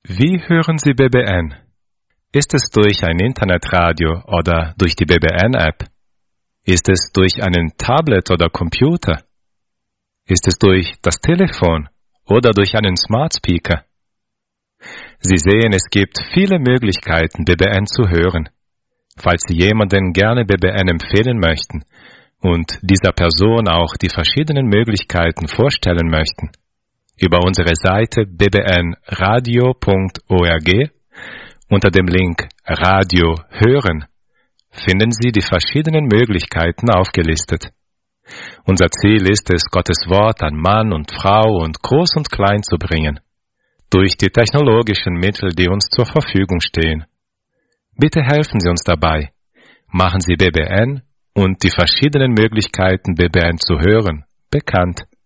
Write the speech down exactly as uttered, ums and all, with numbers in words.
Wie hören Sie B B N? Ist es durch ein Internetradio oder durch die B B N-App? Ist es durch einen Tablet oder Computer? Ist es durch das Telefon oder durch einen Smart Speaker? Sie sehen, es gibt viele Möglichkeiten, B B N zu hören. Falls Sie jemanden gerne B B N empfehlen möchten und dieser Person auch die verschiedenen Möglichkeiten vorstellen möchten, über unsere Seite b b n radio punkt org unter dem Link Radio hören finden Sie die verschiedenen Möglichkeiten aufgelistet. Unser Ziel ist es, Gottes Wort an Mann und Frau und Groß und Klein zu bringen, durch die technologischen Mittel, die uns zur Verfügung stehen. Bitte helfen Sie uns dabei. Machen Sie B B N und die verschiedenen Möglichkeiten, B B N zu hören, bekannt.